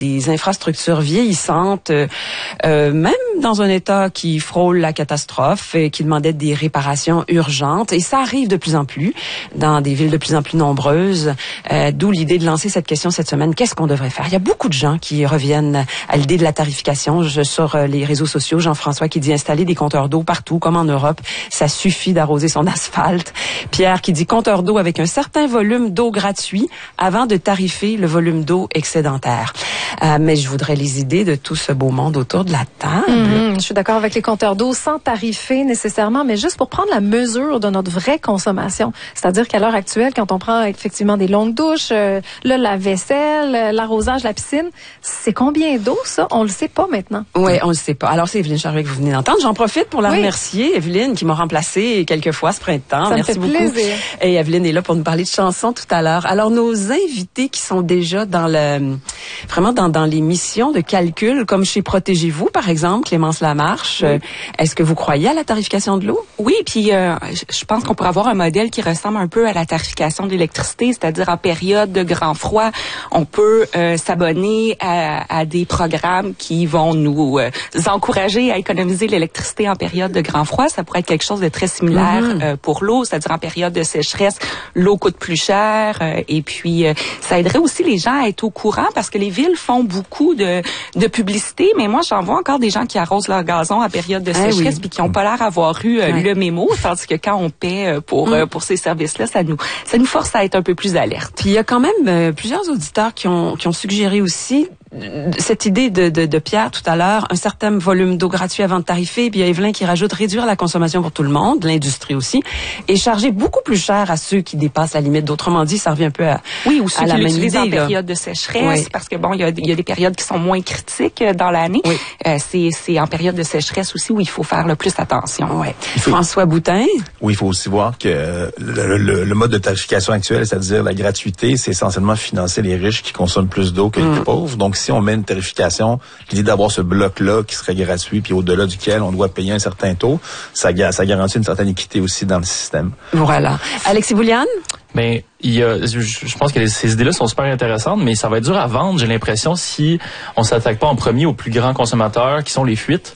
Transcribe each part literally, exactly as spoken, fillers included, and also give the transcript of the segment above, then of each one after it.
des infrastructures vieillissantes, euh, euh, même dans un état qui frôle la catastrophe, et qui demandait des réparations urgentes. Et ça arrive de plus en plus dans des villes de plus en plus nombreuses, euh, d'où l'idée de lancer cette question cette semaine. Qu'est-ce qu'on devrait faire? Il y a beaucoup de gens qui reviennent à l'idée de la tarification. Je, sur les réseaux sociaux, Jean-François qui dit installer des compteurs d'eau partout, comme en Europe. Ça suffit d'arroser son asphalte. Pierre qui dit compteur d'eau avec un certain volume d'eau gratuit avant de tarifer le volume d'eau excédentaire. Euh, mais je voudrais les idées de tout ce beau monde autour de la table. Mmh, je suis d'accord avec les compteurs d'eau sans tarifer nécessairement, mais juste pour prendre la mesure de notre vraie consommation. C'est-à-dire qu'à l'heure actuelle, quand on prend effectivement des longues douches, euh, là, la vaisselle, l'arrosage, la piscine, c'est combien d'eau, ça? On le sait pas maintenant. Oui, on le sait pas. Alors, c'est Evelyne Charvet que vous venez d'entendre. J'en profite pour la oui. remercier, Evelyne, qui m'a remplacée quelques fois ce printemps. Ça Merci me fait beaucoup. Plaisir. Et Evelyne est là pour nous parler de chansons tout à l'heure. Alors, nos invités qui sont déjà dans le, vraiment dans, dans les missions de calcul, comme chez Protégez-vous, par exemple, Clémence Lamarche. Oui. Est-ce que vous croyez à la tarification de l'eau? Oui, puis euh, je pense qu'on pourrait avoir un modèle qui ressemble un peu à la tarification de l'électricité, c'est-à-dire en période de grand froid, on peut euh, s'abonner à, à des programmes qui vont nous euh, encourager à économiser l'électricité en période de grand froid. Ça pourrait être quelque chose de très similaire mm-hmm. euh, pour l'eau, c'est-à-dire en période de sécheresse, l'eau coûte plus cher euh, et puis euh, ça aiderait aussi les gens à être au courant parce que les villes font beaucoup de, de publicité, mais moi j'en vois encore des gens qui arrosent leur gazon en période de sécheresse puis ah oui. qui n'ont pas l'air d'avoir eu euh, ouais. le mémo, tandis que quand on paie euh, pour mm. euh, pour ces services-là, ça nous ça nous force à être un peu plus alerte. Puis il y a quand même euh, plusieurs auditeurs qui ont qui ont suggéré aussi cette idée de, de, de Pierre tout à l'heure, un certain volume d'eau gratuit avant de tarifer, puis il y a Evelyn qui rajoute réduire la consommation pour tout le monde, l'industrie aussi, et charger beaucoup plus cher à ceux qui dépassent la limite. D'autrement dit, ça revient un peu à oui, ou ceux à la qui même l'utilisent idée, en là. période de sécheresse, oui. parce que bon, il y a, il y a des périodes qui sont moins critiques dans l'année. Oui. Euh, c'est, c'est en période de sécheresse aussi où il faut faire le plus attention. Oui. François Boutin. Oui, il faut aussi voir que le, le, le mode de tarification actuel, c'est-à-dire la gratuité, c'est essentiellement financer les riches qui consomment plus d'eau que mm. les pauvres. Donc, si on met une tarification, l'idée d'avoir ce bloc-là qui serait gratuit, puis au-delà duquel on doit payer un certain taux, ça, ça garantit une certaine équité aussi dans le système. Voilà. Alexis Bouliane? Ben, il y a, je, je pense que ces idées-là sont super intéressantes, mais ça va être dur à vendre, j'ai l'impression, si on s'attaque pas en premier aux plus grands consommateurs, qui sont les fuites.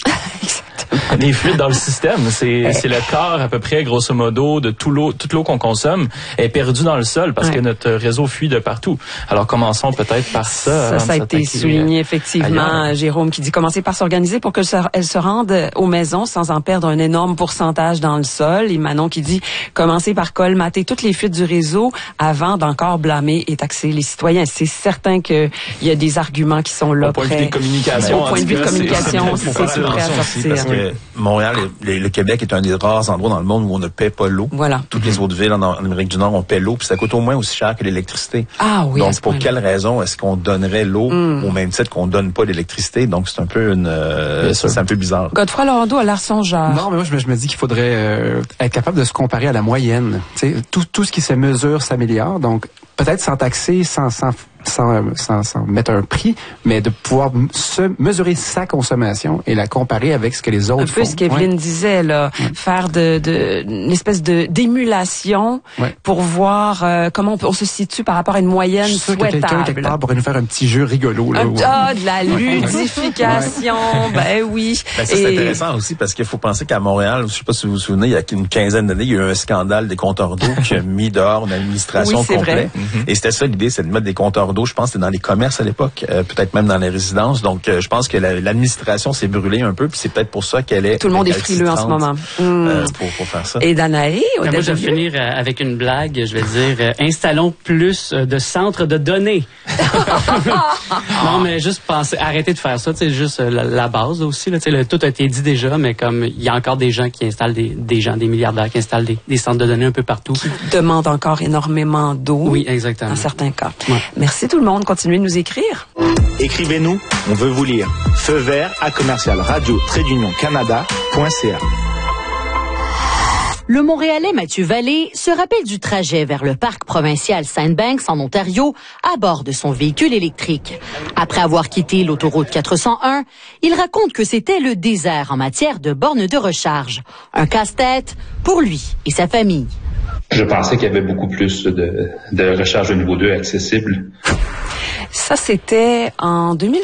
Les fuites dans le système, c'est c'est le quart à peu près, grosso modo, de tout l'eau, toute l'eau qu'on consomme est perdue dans le sol parce ouais. que notre réseau fuit de partout. Alors commençons peut-être par ça. Ça, ça a été souligné effectivement. Ailleurs. Jérôme qui dit commencer par s'organiser pour qu'elle se rende aux maisons sans en perdre un énorme pourcentage dans le sol. Et Manon qui dit commencer par colmater toutes les fuites du réseau avant d'encore blâmer et taxer les citoyens. C'est certain qu'il y a des arguments qui sont là. Au point de vue de communication. Au point de vue de communication, c'est prêt à sortir. Parce que Montréal, et le Québec est un des rares endroits dans le monde où on ne paie pas l'eau. Voilà. Toutes les autres villes en, en Amérique du Nord, on paie l'eau, puis ça coûte au moins aussi cher que l'électricité. Ah oui. Donc, pour quelle raison est-ce qu'on donnerait l'eau mm. au même titre qu'on donne pas l'électricité? Donc, c'est un peu une, euh, ça, c'est un peu bizarre. Godefroy Lorando a l'air songeur. Non, mais moi, je me, je me dis qu'il faudrait euh, être capable de se comparer à la moyenne. Tu sais, tout, tout ce qui se mesure s'améliore. Donc, peut-être sans taxer, sans, sans Sans, sans, sans mettre un prix, mais de pouvoir se mesurer sa consommation et la comparer avec ce que les autres font. Un peu ce qu'Evelyne ouais. disait, là, ouais. faire de, de une espèce de d'émulation ouais. pour voir euh, comment on, peut, on se situe par rapport à une moyenne Je suis sûr souhaitable. Que quelqu'un quelque part pourrait nous faire un petit jeu rigolo. Là, un, où... Ah, de la ludification, ouais. ben oui. Ben ça, c'est et... intéressant aussi parce qu'il faut penser qu'à Montréal, je sais pas si vous vous souvenez, il y a une quinzaine d'années, il y a eu un scandale des compteurs d'eau qui a mis dehors une administration oui, complète. Mm-hmm. Et c'était ça l'idée, c'est de mettre des compteurs d'eau, je pense que c'était dans les commerces à l'époque, euh, peut-être même dans les résidences. Donc, euh, je pense que la, l'administration s'est brûlée un peu, puis c'est peut-être pour ça qu'elle est... Tout le monde est frileux en ce moment. Euh, pour, pour faire ça. Et Danae, au Moi, je vais finir euh, avec une blague. Je vais dire, euh, installons plus euh, de centres de données. Non, mais juste penser, arrêtez de faire ça. Tu sais, juste euh, la, la base aussi. Là, tu sais, le, tout a été dit déjà, mais comme il y a encore des gens qui installent des, des gens, des milliardaires qui installent des, des centres de données un peu partout. Qui demandent encore énormément d'eau. Oui, exactement. Dans certains cas. Ouais. Merci tout le monde. Continuez de nous écrire. Écrivez-nous, on veut vous lire. Feu vert à commercial radio trait d'union canada point c a. Le Montréalais Mathieu Vallée se rappelle du trajet vers le parc provincial Sandbanks en Ontario à bord de son véhicule électrique. Après avoir quitté l'autoroute quatre cent un, il raconte que c'était le désert en matière de bornes de recharge. Un casse-tête pour lui et sa famille. Je pensais qu'il y avait beaucoup plus de, de recharge de niveau deux accessible. ça, c'était en deux mille